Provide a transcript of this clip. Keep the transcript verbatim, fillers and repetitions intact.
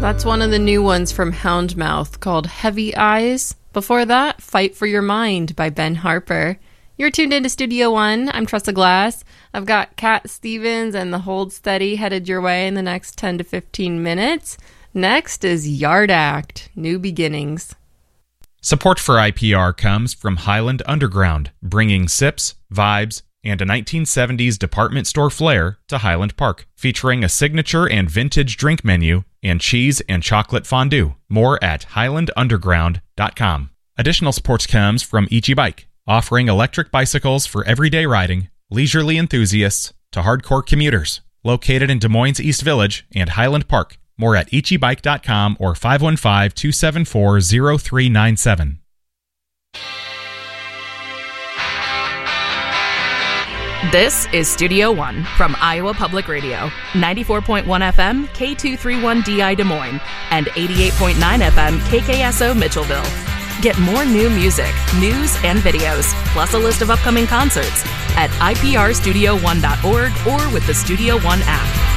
That's one of the new ones from Houndmouth called Heavy Eyes. Before that, Fight for Your Mind by Ben Harper. You're tuned into Studio One. I'm Tressa Glass. I've got Cat Stevens and the Hold Steady headed your way in the next ten to fifteen minutes. Next is Yard Act, New Beginnings. Support for I P R comes from Highland Underground, bringing sips, vibes, and a nineteen seventies department store flair to Highland Park, featuring a signature and vintage drink menu and cheese and chocolate fondue. More at highland underground dot com. Additional support comes from Ichi Bike, offering electric bicycles for everyday riding, leisurely enthusiasts to hardcore commuters. Located in Des Moines East Village and Highland Park. More at ichi bike dot com or five one five, two seven four, zero three nine seven. This is Studio One from Iowa Public Radio, ninety-four point one F M, K two thirty-one D I Des Moines, and eighty-eight point nine F M, K K S O Mitchellville. Get more new music, news, and videos, plus a list of upcoming concerts at I P R studio one dot org or with the Studio One app.